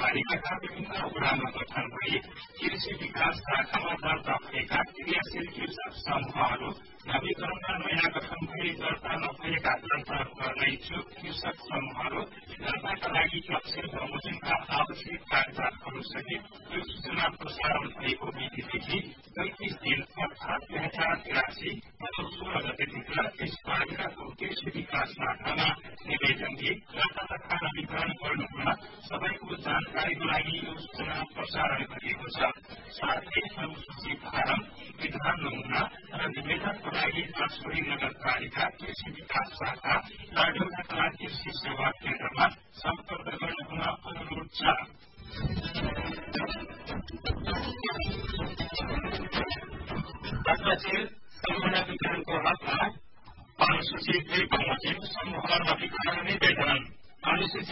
नगरपालिकाका विभिन्न वडामा गठन भई कृषि विकास शाखामा दर्ता भएका क्रियाशील कृषक समूहहरू नवीकरणमा नयाँ गठन भई दर्ता नभएका दर्ता गर्न इच्छुक कृषक समूहहरू दर्ताका लागि तफसिल बमोजिमका आवश्यक कागजातहरू सहित यो सूचना प्रसारण भएको मितिदेखि 35 दिन अर्थात 2083 भदौ 16 गतेभित्र त्यसबाहिरको कृषि विकास शाखामा निवेदन दिई दर्ता तथा नवीकरण गर्नुहुन सबैको जानकारीको लागि यो सूचना प्रसारण गरिएको छ। साथै अनुसूची फारम विधान नमुना र निवेदनको लागि दार्चुढी नगरपालिका कृषि विकास शाखा लाडौला कला कृषि सेवा केन्द्रमा सम्पर्क गर्नुहुन अनुरोध छ। प्रगतिशील सम्पूर्ण वितरणको हकमा अनुसूची 2 बमोजिम समूह नवीकरण निवेदन